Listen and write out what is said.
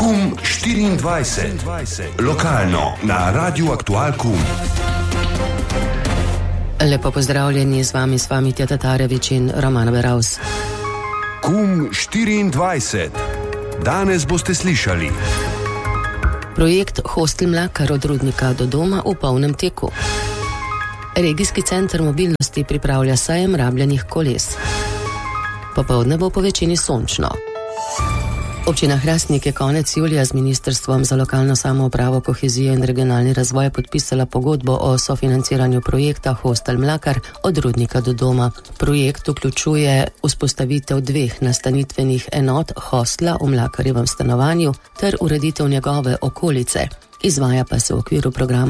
KUM 24. Lokalno na Radiu Aktual KUM. Lepo pozdravljeni, z vami Tja Tatarević in Romana Beraus. KUM 24. Danes boste slišali: projekt Hostel Mlakar od Rudnika do doma v polnem teku. Regijski center mobilnosti pripravlja sejem rabljenih koles. Popoldne bo po večini sončno. Občina Hrastnik je konec julija z Ministrstvom za lokalno samoupravo, kohezijo in regionalni razvoj podpisala pogodbo o sofinanciranju projekta Hostel Mlakar od Rudnika do doma. Projekt vključuje vzpostavitev 2 nastanitvenih enot hostla v Mlakarjevem stanovanju ter ureditev njegove okolice. Izvaja pa se v okviru programa